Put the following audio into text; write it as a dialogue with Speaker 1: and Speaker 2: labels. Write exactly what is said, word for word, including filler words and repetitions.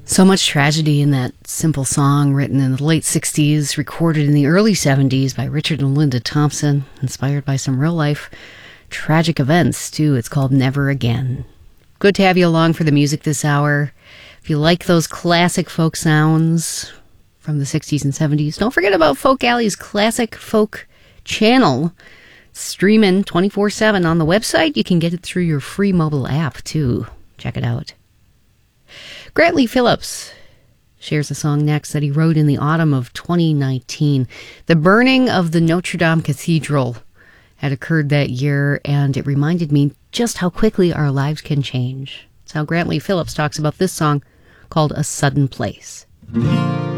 Speaker 1: So much tragedy in that simple song written in the late sixties, recorded in the early seventies by Richard and Linda Thompson, inspired by some real-life tragic events, too. It's called Never Again. Good to have you along for the music this hour. If you like those classic folk sounds from the sixties and seventies, don't forget about Folk Alley's Classic Folk channel. Streaming twenty-four seven on the website. You can get it through your free mobile app, too. Check it out. Grant Lee Phillips shares a song next that he wrote in the autumn of twenty nineteen. The burning of the Notre Dame Cathedral had occurred that year, and it reminded me just how quickly our lives can change. That's how Grant Lee Phillips talks about this song called A Sudden Place.